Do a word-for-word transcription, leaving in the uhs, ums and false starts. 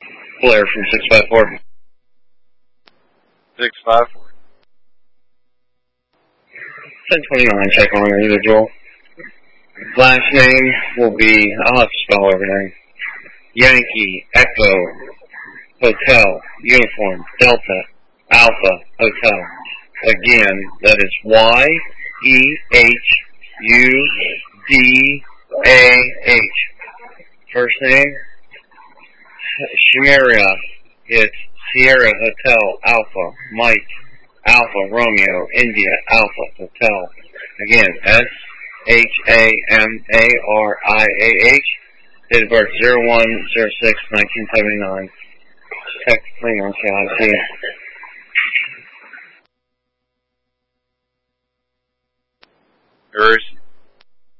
Blair from six five four. six five four. ten twenty-nine, check on individual. Last name will be, I'll have to spell everything. Yankee, Echo, Hotel, Uniform, Delta, Alpha, Hotel. Again, that is Y E H U D A H. First name, Shamaria. It's Sierra Hotel, Alpha, Mike, Alpha, Romeo, India, Alpha, Hotel. Again, S H A M A R I A H. Date of birth zero one zero six nineteen seventy-nine. Technically on C I C. Harris.